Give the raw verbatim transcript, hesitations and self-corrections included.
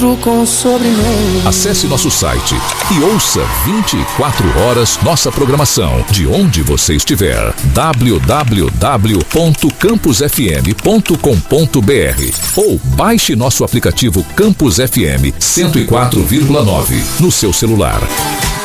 outro com sobremesa. Acesse nosso site e ouça vinte e quatro horas nossa programação de onde você estiver. w w w ponto campus f m ponto com ponto b r ou baixe nosso aplicativo Campus F M cento e quatro vírgula nove no seu celular.